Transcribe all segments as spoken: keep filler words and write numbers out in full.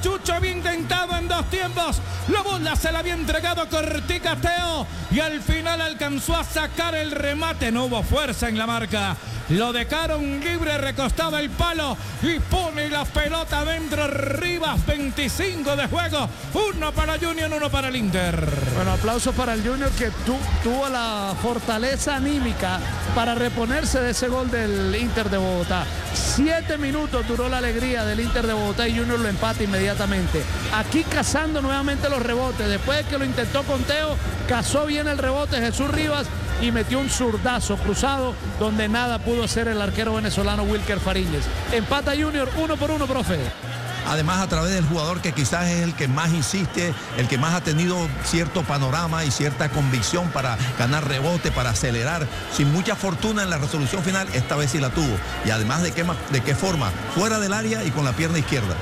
Chucho había intentado en dos tiempos. La bola se la había entregado Cortica Teo y al final alcanzó a sacar el remate. No hubo fuerza en la marca. Lo dejaron libre, recostado el palo y pone la pelota dentro. Rivas, veinticinco de juego. Uno para Junior, uno para el Inter. Bueno, aplausos para el Junior que tu, tuvo la fortaleza anímica para reponerse de ese gol del Inter de Bogotá. Siete minutos duró la alegría del Inter de Bogotá y Junior lo empata inmediatamente. Aquí cazando nuevamente los rebotes. Después de que lo intentó con Teo, cazó bien el rebote Jesús Rivas y metió un zurdazo cruzado donde nada pudo hacer el arquero venezolano Wilker Fariñez. Empata Junior uno por uno, profe. Además, a través del jugador que quizás es el que más insiste, el que más ha tenido cierto panorama y cierta convicción para ganar rebote, para acelerar, sin mucha fortuna en la resolución final, esta vez sí la tuvo. Y además, ¿de qué, de qué forma? Fuera del área y con la pierna izquierda.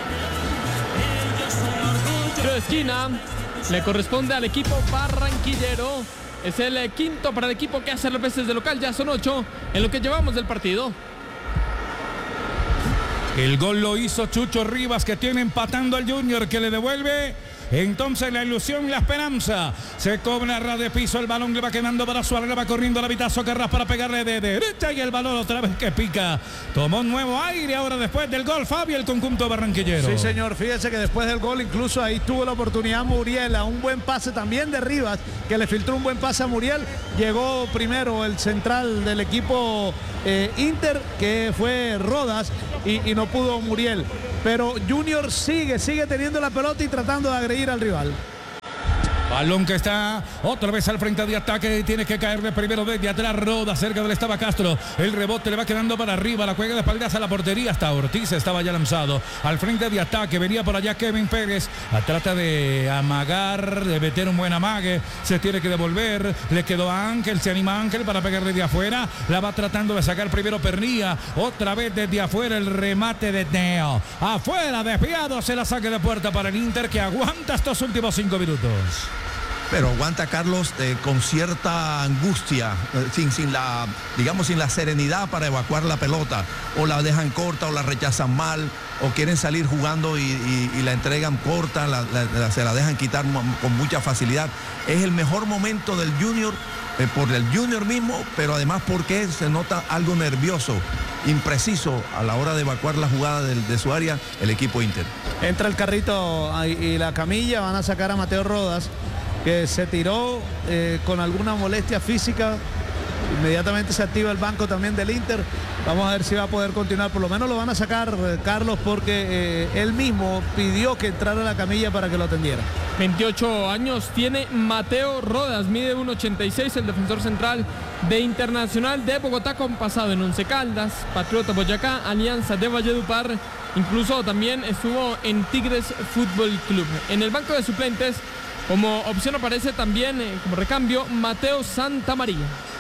Tiro de esquina le corresponde al equipo barranquillero. Es el quinto para el equipo que hace las veces de local. Ya son ocho en lo que llevamos del partido. El gol lo hizo Chucho Rivas, que tiene empatando al Junior, que le devuelve entonces la ilusión, la esperanza. Se cobra ras de piso, el balón le va quedando para Suárez, le va corriendo la Vitazo Carras para pegarle de derecha y el balón otra vez que pica. Tomó un nuevo aire ahora después del gol, Fabio, el conjunto barranquillero. Sí, señor, fíjese que después del gol incluso ahí tuvo la oportunidad Muriel, a un buen pase también de Rivas, que le filtró un buen pase a Muriel. Llegó primero el central del equipo eh, Inter, que fue Rodas, y, y no pudo Muriel. Pero Junior sigue, sigue teniendo la pelota y tratando de agredir al rival. Balón que está otra vez al frente de ataque. Tiene que caer de primero desde atrás. Roda cerca del estaba Castro. El rebote le va quedando para arriba. La juega de espaldas a la portería. Hasta Ortiz estaba ya lanzado. Al frente de ataque venía por allá Kevin Pérez. Trata de amagar, de meter un buen amague. Se tiene que devolver. Le quedó a Ángel. Se anima Ángel para pegar desde afuera. La va tratando de sacar primero Pernía. Otra vez desde afuera el remate de Neo. Afuera, desviado. Se la saque de puerta para el Inter, que aguanta estos últimos cinco minutos. Pero aguanta Carlos eh, con cierta angustia, eh, sin, sin la, digamos, sin la serenidad para evacuar la pelota. O la dejan corta o la rechazan mal, o quieren salir jugando y, y, y la entregan corta, la, la, la, se la dejan quitar con mucha facilidad. Es el mejor momento del Junior, eh, por el Junior mismo, pero además porque se nota algo nervioso, impreciso a la hora de evacuar la jugada de, de su área, el equipo Inter. Entra el carrito y la camilla, van a sacar a Mateo Rodas, que se tiró eh, con alguna molestia física. Inmediatamente se activa el banco también del Inter. Vamos a ver si va a poder continuar. Por lo menos lo van a sacar, eh, Carlos, porque eh, él mismo pidió que entrara a la camilla para que lo atendiera. veintiocho años tiene Mateo Rodas, mide uno ochenta y seis, el defensor central de Internacional de Bogotá, con pasado en Once Caldas, Patriota Boyacá, Alianza de Valledupar, incluso también estuvo en Tigres Fútbol Club. En el banco de suplentes, como opción aparece también, eh, como recambio, Mateo Santamaría.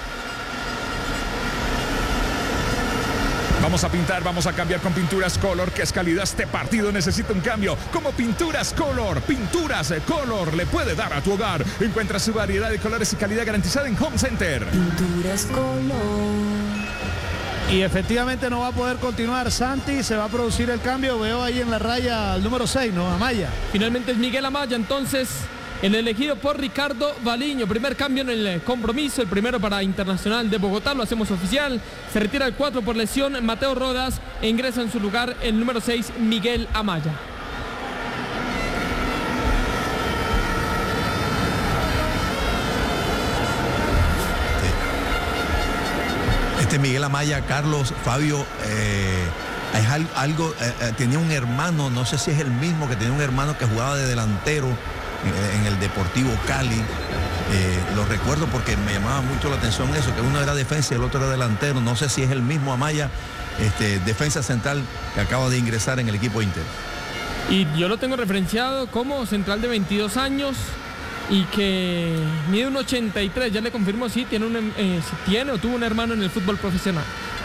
Vamos a pintar, vamos a cambiar con Pinturas Color, que es calidad. Este partido necesita un cambio. Como Pinturas Color, Pinturas Color le puede dar a tu hogar. Encuentra su variedad de colores y calidad garantizada en Home Center. Pinturas Color. Y efectivamente no va a poder continuar Santi, se va a producir el cambio. Veo ahí en la raya el número seis, ¿no? Amaya. Finalmente es Miguel Amaya, entonces, el elegido por Ricardo Baliño. Primer cambio en el compromiso, el primero para Internacional de Bogotá, lo hacemos oficial. Se retira el cuatro por lesión Mateo Rodas e ingresa en su lugar el número seis, Miguel Amaya. Este Miguel Amaya, Carlos, Fabio, eh, es algo, eh, eh, tenía un hermano, no sé si es el mismo, que tenía un hermano que jugaba de delantero en el Deportivo Cali. Eh, lo recuerdo porque me llamaba mucho la atención eso, que uno era defensa y el otro era delantero. No sé si es el mismo Amaya, este, defensa central, que acaba de ingresar en el equipo Inter. Y yo lo tengo referenciado como central de veintidós años y que mide un ochenta y tres. Ya le confirmo si tiene, un, eh, si tiene o tuvo un hermano en el fútbol profesional.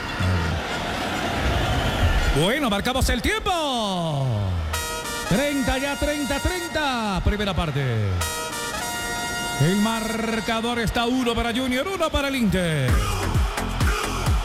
Bueno, marcamos el tiempo. treinta ya, treinta, treinta. Primera parte. El marcador está uno para Junior, uno para el Inter.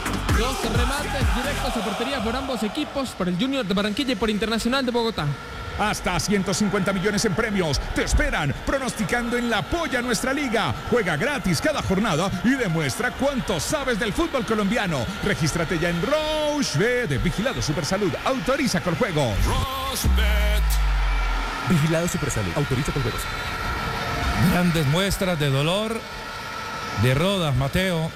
Dos remates directos a portería por ambos equipos, por el Junior de Barranquilla y por Internacional de Bogotá. hasta ciento cincuenta millones en premios. Te esperan pronosticando en La Polla Nuestra Liga. Juega gratis cada jornada y demuestra cuánto sabes del fútbol colombiano. Regístrate ya en Rochebet. Vigilado Supersalud. Autoriza con juego. Rochebet. Vigilado Supersalud. Autoriza con juegos. Grandes muestras de dolor de Rodas, Mateo.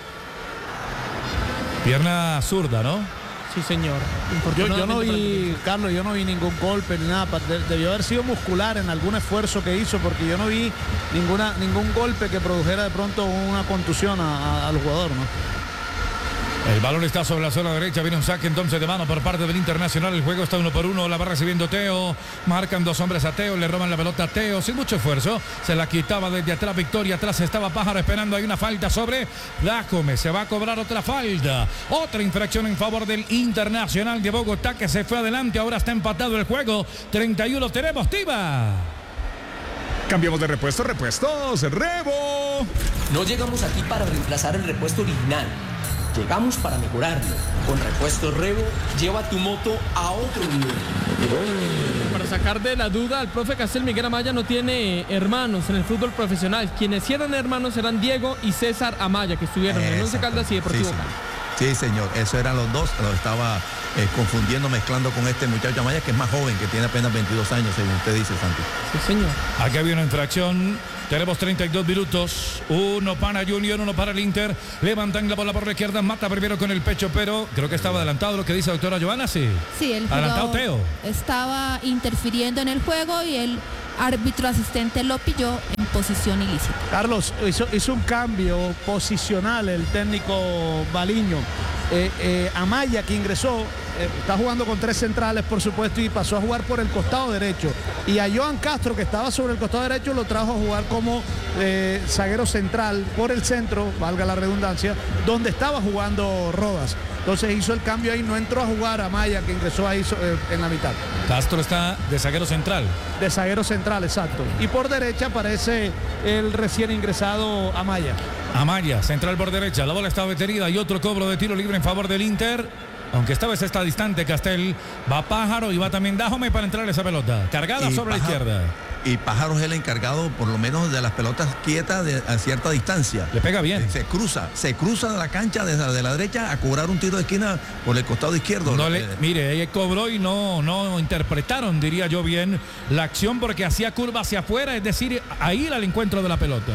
Pierna zurda, ¿no? Sí, señor. Yo, yo no vi, Carlos, yo no vi ningún golpe ni nada. Debió haber sido muscular en algún esfuerzo que hizo, porque yo no vi ninguna, ningún golpe que produjera de pronto una contusión a, a, al jugador, ¿no? El balón está sobre la zona derecha, viene un saque entonces de mano por parte del Internacional. El juego está uno por uno, la va recibiendo Teo. Marcan dos hombres a Teo, le roban la pelota a Teo sin mucho esfuerzo. Se la quitaba desde atrás Victoria, atrás estaba Pájaro esperando. Hay una falta sobre Dajome, se va a cobrar otra falta. Otra infracción en favor del Internacional de Bogotá, que se fue adelante. Ahora está empatado el juego. treinta y uno tenemos, Tiva. Cambiamos de repuesto, repuestos, Rebo. No llegamos aquí para reemplazar el repuesto original. Llegamos para mejorarlo. Con Repuestos Rebo, lleva tu moto a otro nivel. Para sacar de la duda, el profe Castel, Miguel Amaya no tiene hermanos en el fútbol profesional. Quienes sí eran hermanos eran Diego y César Amaya, que estuvieron en Once Caldas y Deportivo sí, Cali. Sí, señor, esos eran los dos. Lo estaba eh, confundiendo, mezclando con este muchacho Amaya, que es más joven, que tiene apenas veintidós años, según usted dice, Santi. Sí, señor. Aquí había una infracción. Tenemos treinta y dos minutos. Uno para Junior, uno para el Inter. Levantan la bola por la izquierda. Mata primero con el pecho, pero creo que estaba adelantado lo que dice la doctora Joana. Sí, sí, el adelantado Teo. Estaba interfiriendo en el juego y el árbitro asistente lo pilló en posición ilícita. Carlos, hizo, hizo un cambio posicional el técnico Baliño. Eh, eh, Amaya, que ingresó, eh, está jugando con tres centrales, por supuesto, y pasó a jugar por el costado derecho. Y a Joan Castro, que estaba sobre el costado derecho, lo trajo a jugar como eh, zaguero central por el centro, valga la redundancia, donde estaba jugando Rodas. Entonces hizo el cambio ahí, no entró a jugar Amaya, que ingresó ahí eh, en la mitad. Castro está de zaguero central. De zaguero central, exacto. Y por derecha aparece el recién ingresado Amaya. Amaya, central por derecha. La bola está detenida y otro cobro de tiro libre en favor del Inter. Aunque esta vez está distante Castel. Va Pájaro y va también Dajome para entrar esa pelota. Cargada y sobre Pájaro, la izquierda. Y Pájaro es el encargado, por lo menos, de las pelotas quietas de, a cierta distancia. Le pega bien. Se, se cruza, se cruza de la cancha desde la, de la derecha a cobrar un tiro de esquina por el costado izquierdo. No le, mire, ella cobró y no, no interpretaron, diría yo bien, la acción porque hacía curva hacia afuera, es decir, a ir al encuentro de la pelota.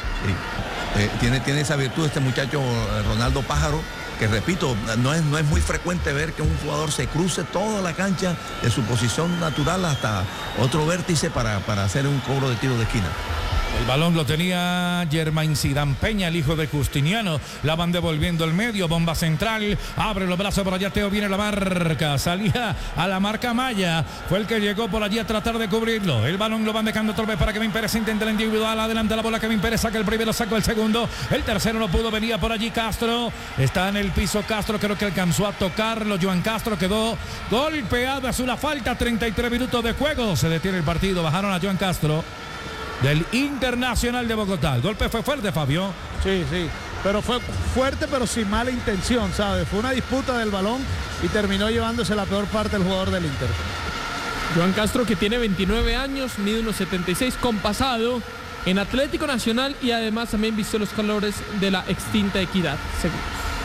Sí. Eh, tiene, tiene esa virtud este muchacho Ronaldo Pájaro, que repito, no es, no es muy frecuente ver que un jugador se cruce toda la cancha de su posición natural hasta otro vértice para, para hacer un cobro de tiro de esquina. El balón lo tenía Germain Zidane Peña, el hijo de Justiniano. La van devolviendo el medio, bomba central. Abre los brazos por allá, Teo, viene la marca. Salía a la marca Maya. Fue el que llegó por allí a tratar de cubrirlo. El balón lo van dejando otra vez para Kevin Pérez. Intenta el individual, adelante la bola. Kevin Pérez saca el primero, saca el segundo. El tercero no pudo, venía por allí Castro. Está en el piso Castro, creo que alcanzó a tocarlo. Joan Castro quedó golpeado. Es una falta, treinta y tres minutos de juego. Se detiene el partido, bajaron a Joan Castro del Internacional de Bogotá. El golpe fue fuerte, Fabio. Sí, sí, pero fue fuerte, pero sin mala intención, ¿sabes? Fue una disputa del balón y terminó llevándose la peor parte del jugador del Inter. Joan Castro, que tiene veintinueve años, mide uno setenta y seis, con pasado en Atlético Nacional y además también vistió los colores de la extinta Equidad. Seguros.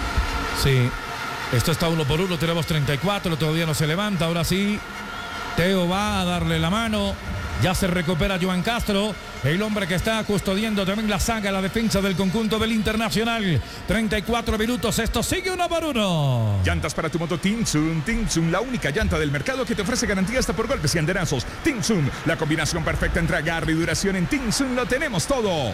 Sí, esto está uno por uno, tenemos treinta y cuatro, todavía no se levanta. Ahora sí, Teo va a darle la mano. Ya se recupera Joan Castro, el hombre que está custodiando también la saga, la defensa del conjunto del Internacional. treinta y cuatro minutos, esto sigue uno por uno. Llantas para tu moto Tinsun. Tinsun, la única llanta del mercado que te ofrece garantía hasta por golpes y andenazos. Tinsun, la combinación perfecta entre agarre y duración. En Tinsun lo tenemos todo.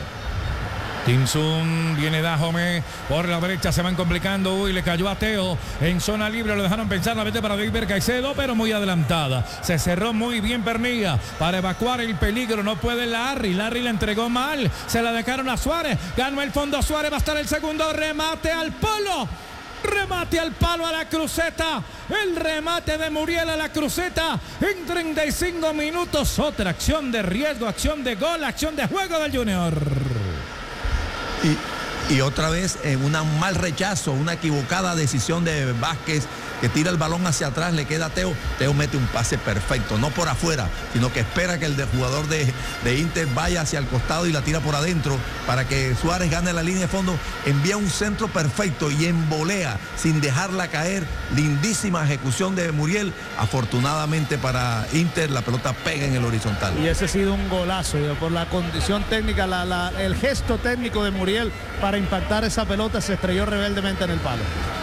Tinsun, viene Dajome, por la derecha se van complicando, uy, le cayó a Teo, en zona libre lo dejaron pensar la vez para David Caicedo, pero muy adelantada, se cerró muy bien Pernilla, para evacuar el peligro, no puede Larry, Larry la entregó mal, se la dejaron a Suárez, ganó el fondo Suárez, va a estar el segundo, remate al polo, remate al palo a la cruceta, el remate de Muriel a la cruceta, en treinta y cinco minutos, otra acción de riesgo, acción de gol, acción de juego del Junior. Y Y otra vez en un mal rechazo, una equivocada decisión de Vázquez, que tira el balón hacia atrás, le queda a Teo. Teo mete un pase perfecto, no por afuera, sino que espera que el de jugador de, de Inter vaya hacia el costado y la tira por adentro para que Suárez gane la línea de fondo. Envía un centro perfecto y en volea, sin dejarla caer. Lindísima ejecución de Muriel. Afortunadamente para Inter, la pelota pega en el horizontal. Y ese ha sido un golazo, yo, por la condición técnica, la, la, el gesto técnico de Muriel para impactar esa pelota, se estrelló rebeldemente en el palo.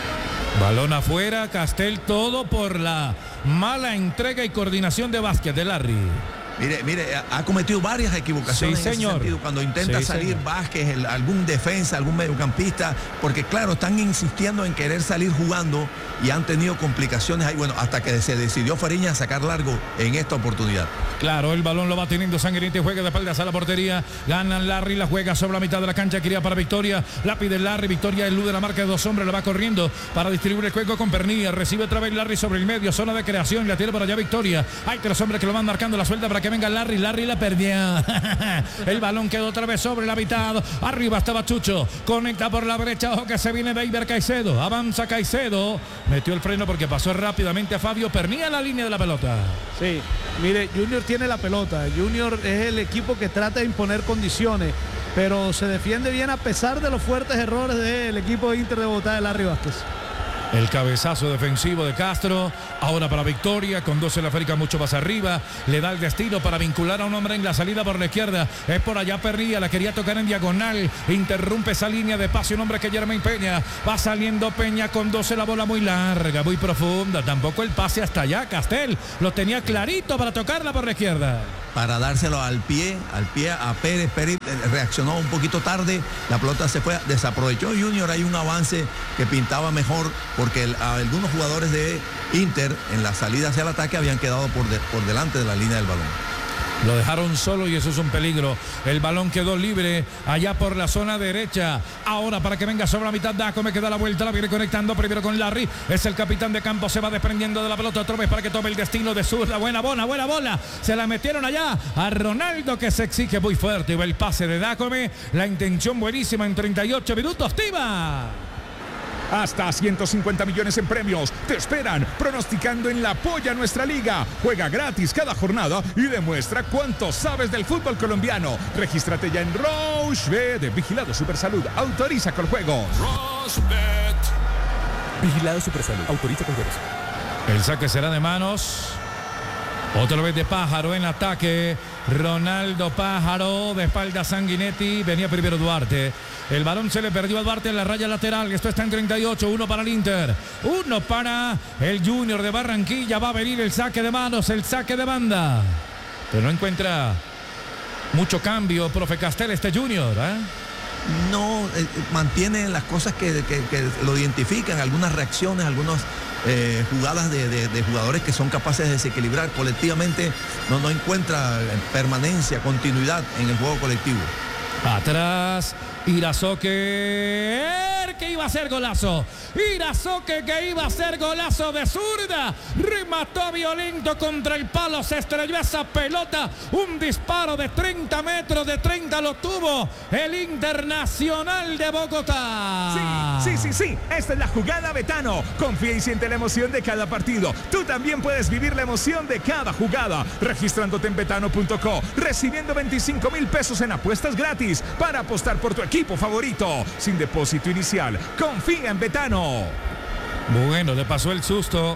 Balón afuera, Castel, todo por la mala entrega y coordinación de Vázquez, de Larry. Mire, mire, ha cometido varias equivocaciones sí, en señor. ese sentido. Cuando intenta sí, salir señor. Vázquez, el, algún defensa, algún mediocampista, porque claro, están insistiendo en querer salir jugando y han tenido complicaciones ahí, bueno, hasta que se decidió Fariña a sacar largo en esta oportunidad. Claro, el balón lo va teniendo Sanguinetti, juega de espaldas a la portería, ganan Larry, la juega sobre la mitad de la cancha, quería para Victoria, la pide Larry, Victoria elude la marca de dos hombres, la va corriendo para distribuir el juego con Pernilla, recibe otra vez Larry sobre el medio, zona de creación, la tiene para allá Victoria, hay tres hombres que lo van marcando la suelta para que venga Larry, Larry la perdió. El balón quedó otra vez sobre la mitad. Arriba estaba Chucho. Conecta por la derecha. Ojo que se viene Beiber Caicedo. Avanza Caicedo. Metió el freno porque pasó rápidamente a Fabio Pernilla en la línea de la pelota. Sí, mire, Junior tiene la pelota. Junior es el equipo que trata de imponer condiciones, pero se defiende bien a pesar de los fuertes errores del equipo de Inter de Bogotá de Larry Vázquez. El cabezazo defensivo de Castro, ahora para Victoria, conduce la Férica mucho más arriba, le da el destino para vincular a un hombre en la salida por la izquierda, es por allá Pernilla, la quería tocar en diagonal, interrumpe esa línea de pase un hombre que Jermaine Peña, va saliendo Peña, conduce la bola muy larga, muy profunda, tampoco el pase hasta allá, Castel lo tenía clarito para tocarla por la izquierda. Para dárselo al pie, al pie a Pérez. Pérez reaccionó un poquito tarde, la pelota se fue, desaprovechó Junior, hay un avance que pintaba mejor porque el, algunos jugadores de Inter en la salida hacia el ataque habían quedado por, de, por delante de la línea del balón. Lo dejaron solo y eso es un peligro. El balón quedó libre allá por la zona derecha. Ahora para que venga sobre la mitad, Daco me queda la vuelta, la viene conectando primero con Larry. Es el capitán de campo, se va desprendiendo de la pelota otra vez para que tome el destino de zurda. Buena bola, buena bola. Se la metieron allá a Ronaldo, que se exige muy fuerte. Y va el pase de Dacome. La intención buenísima en treinta y ocho minutos. ¡Tiva! Hasta ciento cincuenta millones en premios te esperan pronosticando en La Polla Nuestra Liga. Juega gratis cada jornada y demuestra cuánto sabes del fútbol colombiano. Regístrate ya en Rochebet. Vigilado Supersalud. Autoriza con juego. Rochebet. Vigilado Supersalud. Autoriza con juegos. El saque será de manos. Otra vez de Pájaro en ataque. Ronaldo Pájaro, de espalda Sanguinetti, venía primero Duarte. El balón se le perdió a Duarte en la raya lateral. Esto está en treinta y ocho, uno para el Inter, uno para el Junior de Barranquilla. Va a venir el saque de manos, el saque de banda. Pero no encuentra mucho cambio, profe Castel, este Junior, ¿eh? No, eh, mantiene las cosas que, que, que lo identifican, algunas reacciones, algunas eh, jugadas de, de, de jugadores que son capaces de desequilibrar colectivamente. No, no encuentra permanencia, continuidad en el juego colectivo. Atrás, Irazoque, que iba a ser golazo. Irazoque que iba a ser golazo de zurda. Remató violento contra el palo. Se estrelló esa pelota. Un disparo de treinta metros. De treinta lo tuvo el Internacional de Bogotá. Sí, sí, sí, sí. Esta es la jugada Betano. Confía y siente la emoción de cada partido. Tú también puedes vivir la emoción de cada jugada. Registrándote en betano punto co. Recibiendo veinticinco mil pesos en apuestas gratis para apostar por tu equipo favorito. Sin depósito inicial. Confía en Betano. Bueno, le pasó el susto.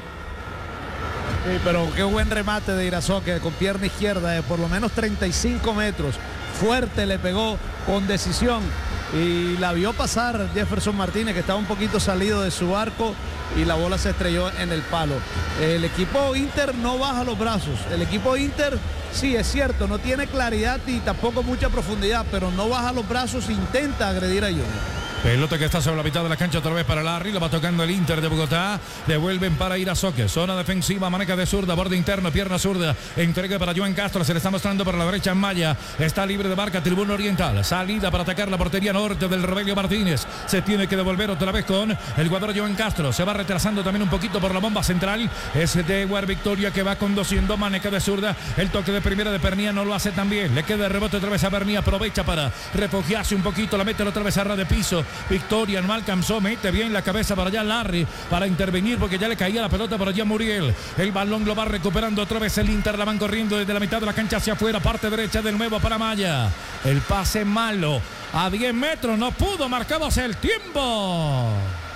Sí, pero qué buen remate de Irazoque con pierna izquierda de por lo menos treinta y cinco metros. Fuerte le pegó con decisión. Y la vio pasar Jefferson Martínez, que estaba un poquito salido de su arco, y la bola se estrelló en el palo. El equipo Inter no baja los brazos. El equipo Inter, sí, es cierto, no tiene claridad y tampoco mucha profundidad, pero no baja los brazos, intenta agredir a Junior. Pelota que está sobre la mitad de la cancha otra vez para Larry, lo va tocando el Inter de Bogotá, devuelven para Irazoque, zona defensiva, maneja de zurda, borde interno, pierna zurda, entrega para Joan Castro, se le está mostrando por la derecha en Maya, está libre de marca, tribuna oriental, salida para atacar la portería norte del Rogelio Martínez, se tiene que devolver otra vez con el jugador Joan Castro, se va retrasando también un poquito por la bomba central, es de War Victoria que va conduciendo, maneja de zurda, el toque de primera de Pernilla no lo hace tan bien, le queda el rebote otra vez a Pernilla, aprovecha para refugiarse un poquito, la mete otra vez a ras de piso, Victoria no alcanzó, mete bien la cabeza para allá Larry para intervenir porque ya le caía la pelota por allá a Muriel. El balón lo va recuperando otra vez el Inter, la van corriendo desde la mitad de la cancha hacia afuera, parte derecha de nuevo para Maya. El pase malo a diez metros, no pudo, marcamos el tiempo.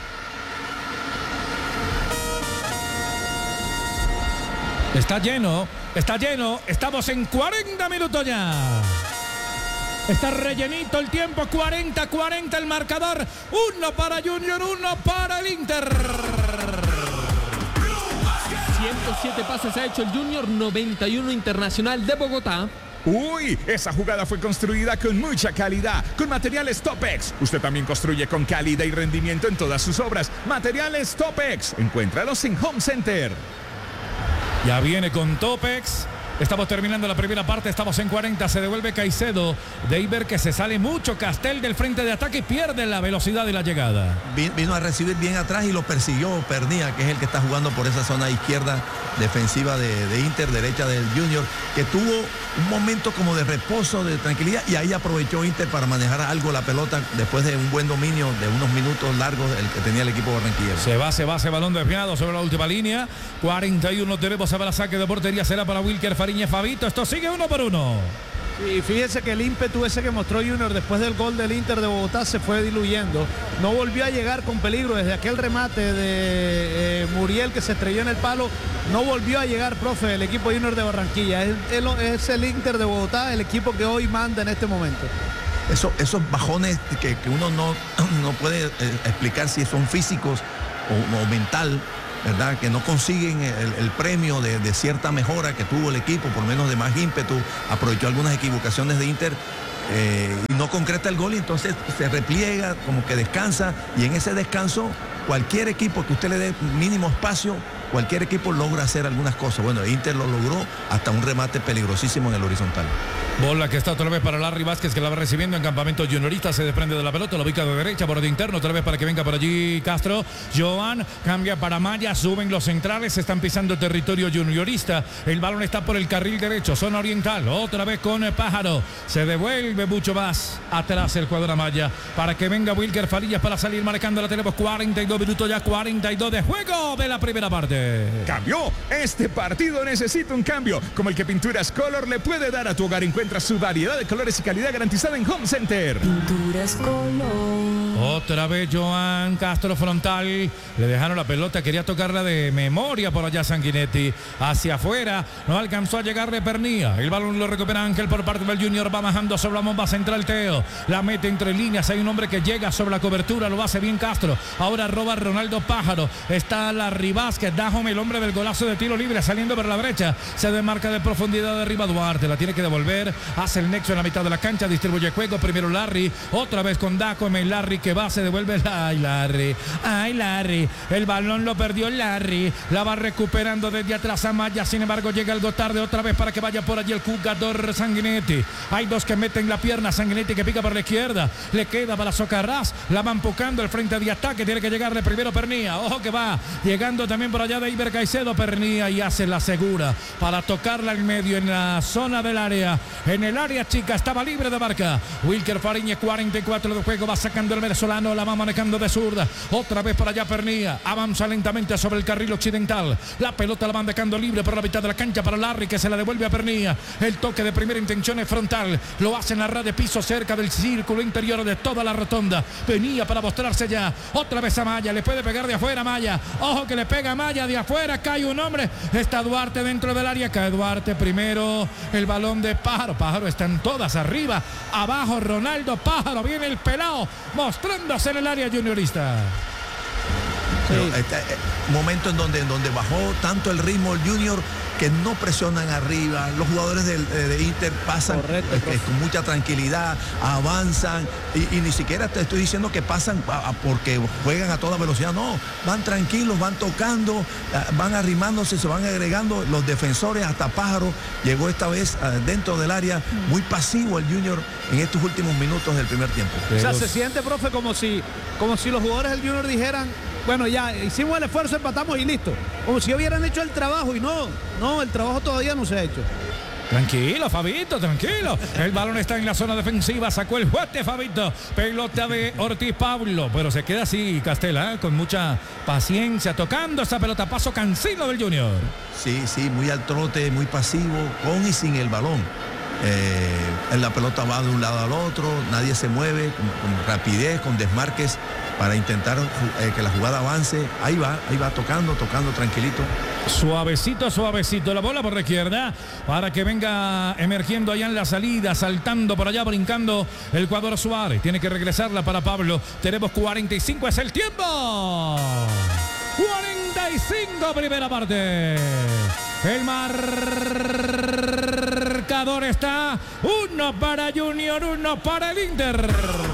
Está lleno, está lleno, estamos en cuarenta minutos ya. Está rellenito el tiempo, cuarenta cuarenta el marcador, uno para Junior, uno para el Inter. ciento siete pases ha hecho el Junior, noventa y uno Internacional de Bogotá. Uy, esa jugada fue construida con mucha calidad, con materiales Topex. Usted también construye con calidad y rendimiento en todas sus obras. Materiales Topex, encuéntralos en Home Center. Ya viene con Topex. Estamos terminando la primera parte, estamos en cuarenta, se devuelve Caicedo. Deiber que se sale mucho, Castel del frente de ataque y pierde la velocidad de la llegada. Vino a recibir bien atrás y lo persiguió Pernía, que es el que está jugando por esa zona izquierda defensiva de, de Inter, derecha del Junior, que tuvo un momento como de reposo, de tranquilidad, y ahí aprovechó Inter para manejar algo la pelota después de un buen dominio de unos minutos largos el que tenía el equipo barranquillero. Se va, se va, ese balón desviado sobre la última línea. cuarenta y uno tenemos a ver, saque de portería, será para Wilker Fariñez Fabito. Esto sigue uno por uno. Y fíjense que el ímpetu ese que mostró Junior después del gol del Inter de Bogotá se fue diluyendo. No volvió a llegar con peligro desde aquel remate de eh, Muriel que se estrelló en el palo. No volvió a llegar, profe, el equipo Junior de Barranquilla. Es, es el Inter de Bogotá, el equipo que hoy manda en este momento. Eso, esos bajones que, que uno no, no puede eh, explicar si son físicos o, o mental, ¿verdad? Que no consiguen el, el premio de, de cierta mejora que tuvo el equipo, por menos de más ímpetu, aprovechó algunas equivocaciones de Inter eh, y no concreta el gol y entonces se repliega, como que descansa, y en ese descanso cualquier equipo que usted le dé mínimo espacio, cualquier equipo logra hacer algunas cosas. Bueno, Inter lo logró hasta un remate peligrosísimo en el horizontal. Bola que está otra vez para Larry Vázquez, que la va recibiendo en campamento juniorista, se desprende de la pelota, lo ubica de derecha, borde interno, otra vez para que venga por allí Castro. Joan cambia para Maya, suben los centrales, están pisando territorio juniorista. El balón está por el carril derecho, zona oriental, otra vez con Pájaro. Se devuelve mucho más atrás el cuadro Maya para que venga Wilker Farillas para salir marcando. La tenemos cuarenta y dos minutos ya, cuarenta y dos de juego de la primera parte. Cambió. Este partido necesita un cambio, como el que Pinturas Color le puede dar a tu hogar. Encuentra su variedad de colores y calidad garantizada en Home Center. Pinturas Color. Otra vez Joan Castro frontal. Le dejaron la pelota, quería tocarla de memoria por allá Sanguinetti. Hacia afuera, no alcanzó a llegarle Pernía. El balón lo recupera Ángel por parte del Junior. Va bajando sobre la bomba central Teo. La mete entre líneas. Hay un hombre que llega sobre la cobertura. Lo hace bien Castro. Ahora roba Ronaldo Pájaro. Está Larry Vázquez. Dajome, el hombre del golazo de tiro libre, saliendo por la derecha. Se desmarca de profundidad de arriba Duarte. La tiene que devolver. Hace el nexo en la mitad de la cancha. Distribuye juego. Primero Larry. Otra vez con Dajome. Larry que va. Se devuelve. Ay, Larry. Ay, Larry. El balón lo perdió Larry. La va recuperando desde atrás a Maya. Sin embargo, llega algo tarde otra vez para que vaya por allí el jugador Sanguinetti. Hay dos que meten la pierna. Sanguinetti que pica por la izquierda. Le queda para Socarrás. La van empujando el frente de ataque. Tiene que llegarle primero Pernía. Ojo que va. Llegando también por allá de Iber Caicedo. Pernía y hace la segura para tocarla en medio en la zona del área. En el área chica estaba libre de marca. Wilker Fariñez, cuarenta y cuatro de juego. Va sacando el venezolano. La va manejando de zurda. Otra vez por allá Pernía. Avanza lentamente sobre el carril occidental. La pelota la van dejando libre por la mitad de la cancha para Larry, que se la devuelve a Pernía. El toque de primera intención es frontal. Lo hace en la red de piso cerca del círculo interior de toda la rotonda. Venía para mostrarse ya. Otra vez a Maya. Le puede pegar de afuera Maya. Ojo que le pega a Maya de afuera. Cae un hombre. Está Duarte dentro del área. Cae Duarte primero. El balón de Pájaro. Pájaro están todas arriba. Abajo Ronaldo Pájaro. Viene el pelao mostrándose en el área juniorista. Pero este, eh, momento en donde, en donde bajó tanto el ritmo el Junior, que no presionan arriba, los jugadores de, de Inter pasan Correcto, eh, con mucha tranquilidad, avanzan y, y ni siquiera te estoy diciendo que pasan a, a porque juegan a toda velocidad, no, van tranquilos, van tocando, van arrimándose, se van agregando los defensores. Hasta Pájaro llegó esta vez uh, dentro del área, muy pasivo el Junior en estos últimos minutos del primer tiempo. O sea, se siente, profe, como si, como si los jugadores del Junior dijeran: bueno, ya hicimos el esfuerzo, empatamos y listo. Como si hubieran hecho el trabajo, y no, no, el trabajo todavía no se ha hecho. Tranquilo, Fabito, tranquilo. El balón está en la zona defensiva. Sacó el juez Fabito. Pelota de Ortiz Pablo. Pero se queda así Castela, ¿eh? Con mucha paciencia. Tocando esa pelota. Paso Cancino del Junior. Sí, sí, muy al trote, muy pasivo, con y sin el balón. Eh, la pelota va de un lado al otro, nadie se mueve, con, con rapidez, con desmarques para intentar eh, que la jugada avance. Ahí va, ahí va tocando, tocando tranquilito. Suavecito, suavecito. La bola por la izquierda para que venga emergiendo allá en la salida, saltando por allá, brincando el jugador Suárez. Tiene que regresarla para Pablo. Tenemos cuarenta y cinco, es el tiempo. cuarenta y cinco, primera parte. El marcador está uno para Junior, uno para el Inter.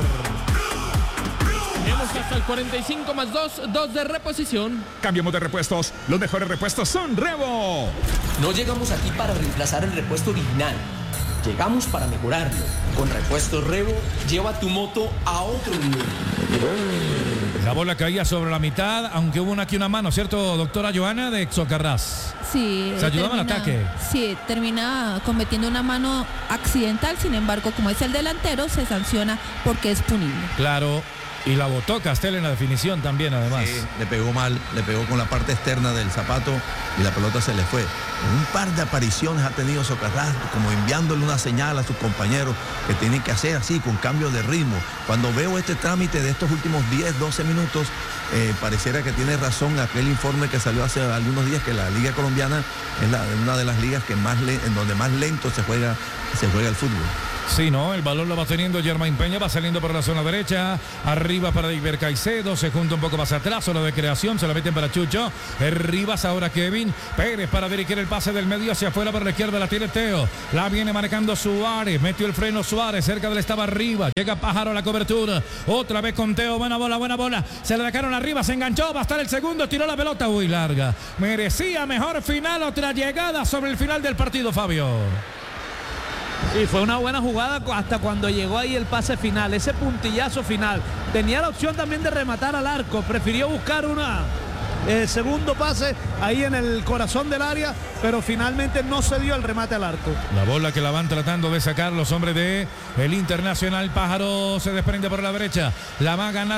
Tenemos hasta el cuarenta y cinco más dos, dos de reposición. Cambiamos de repuestos. Los mejores repuestos son Revo. No llegamos aquí para reemplazar el repuesto original. Llegamos para mejorarlo. Con Repuestos Revo, lleva tu moto a otro nivel. La bola caía sobre la mitad, aunque hubo una aquí una mano, ¿cierto, doctora Joana de Exocarrás? Sí. Se ayudaba en ataque. Sí, termina cometiendo una mano accidental, sin embargo, como es el delantero, se sanciona porque es punible. Claro, y la botó Castel en la definición también, además. Sí, le pegó mal, le pegó con la parte externa del zapato y la pelota se le fue. Un par de apariciones ha tenido Socarrás, como enviándole una señal a sus compañeros que tienen que hacer así, con cambio de ritmo. Cuando veo este trámite de estos últimos diez, doce minutos, eh, pareciera que tiene razón aquel informe que salió hace algunos días, que la Liga Colombiana es la, una de las ligas que más le, en donde más lento se juega, se juega el fútbol. Sí, no, el balón lo va teniendo Germain Peña, va saliendo por la zona derecha, arriba para Iber Caicedo, se junta un poco más atrás, zona de creación, se la meten para Chucho, Rivas ahora Kevin, Pérez para dirigir el pase del medio hacia afuera por la izquierda, la tiene Teo, la viene marcando Suárez, metió el freno Suárez, cerca del estaba arriba, llega Pájaro a la cobertura, otra vez con Teo, buena bola, buena bola, se le dejaron arriba, se enganchó, va a estar el segundo, tiró la pelota, uy, larga, merecía mejor final, otra llegada sobre el final del partido, Fabio. Sí, fue una buena jugada hasta cuando llegó ahí el pase final, ese puntillazo final. Tenía la opción también de rematar al arco, prefirió buscar una eh, segundo pase ahí en el corazón del área, pero finalmente no se dio el remate al arco. La bola que la van tratando de sacar los hombres de el Internacional. Pájaro se desprende por la derecha, la va a ganar